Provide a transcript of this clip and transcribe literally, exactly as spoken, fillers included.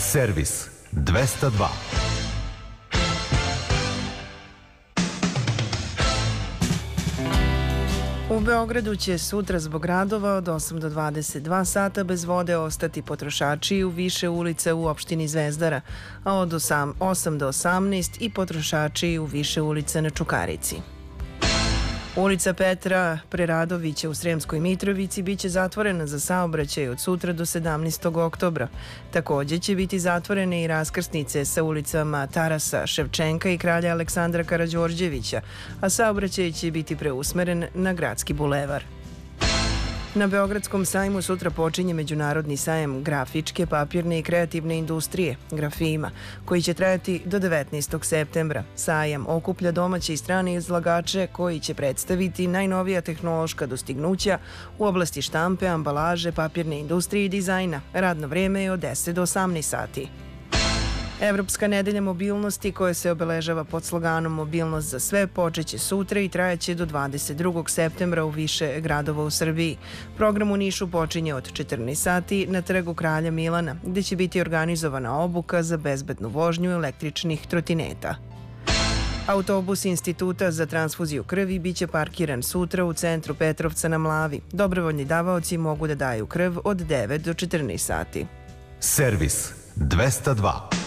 Servis dvesta dva. U Beogradu će sutra zbog radova od osam do dvadeset dva sata bez vode ostati potrošači u više ulica u opštini Zvezdara, a od osam do osamnaest i potrošači u više ulica na Čukarici. Ulica Petra Preradovića u Sremskoj Mitrovici biće zatvorena za saobraćaj od sutra do sedamnaestog oktobra. Također će biti zatvorene i raskrsnice sa ulicama Tarasa Ševčenka i kralja Aleksandra Karađorđevića, a saobraćaj će biti preusmeren na Gradski bulevar. Na Beogradskom sajmu sutra počinje Međunarodni sajam grafičke, papirne i kreativne industrije, Grafima, koji će trajati do devetnaestog septembra. Sajam okuplja domaće i strane izlagače koji će predstaviti najnovija tehnološka dostignuća u oblasti štampe, ambalaže, papirne industrije i dizajna. Radno vreme je od deset do osamnaest sati. Evropska nedelja mobilnosti, koja se obeležava pod sloganom Mobilnost za sve, počeće sutra i trajaće do dvadeset drugog septembra u više gradova u Srbiji. Program u Nišu počinje od četrnaest sati na Trgu Kralja Milana, gde će biti organizovana obuka za bezbednu vožnju električnih trotineta. Autobus Instituta za transfuziju krvi biće parkiran sutra u centru Petrovca na Mlavi. Dobrovoljni davaoci mogu da daju krv od devet do četrnaest sati. Servis dvesta dva.